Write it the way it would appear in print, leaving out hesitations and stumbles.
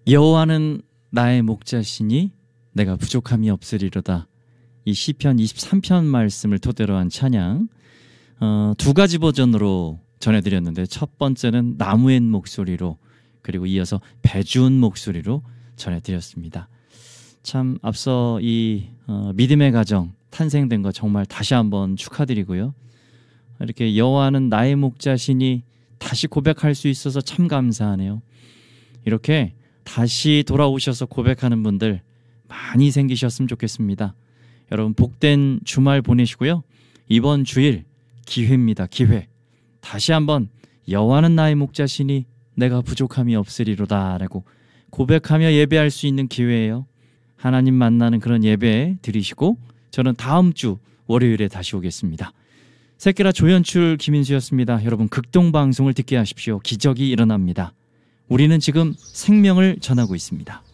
여호와는 나의 목자시니 내가 부족함이 없으리로다. 이 시편 23편 말씀을 토대로 한 찬양 두 가지 버전으로 전해드렸는데, 첫 번째는 나무의 목소리로, 그리고 이어서 배주운 목소리로 전해드렸습니다. 참 앞서 이 믿음의 가정 탄생된 거 정말 다시 한번 축하드리고요. 이렇게 여호와는 나의 목자시니 다시 고백할 수 있어서 참 감사하네요. 이렇게 다시 돌아오셔서 고백하는 분들 많이 생기셨으면 좋겠습니다. 여러분 복된 주말 보내시고요. 이번 주일 기회입니다. 기회. 다시 한번 여호와는 나의 목자시니 내가 부족함이 없으리로다 라고 고백하며 예배할 수 있는 기회예요. 하나님 만나는 그런 예배 드리시고, 저는 다음 주 월요일에 다시 오겠습니다. 새끼라 조연출 김인수였습니다. 여러분 극동방송을 듣게 하십시오. 기적이 일어납니다. 우리는 지금 생명을 전하고 있습니다.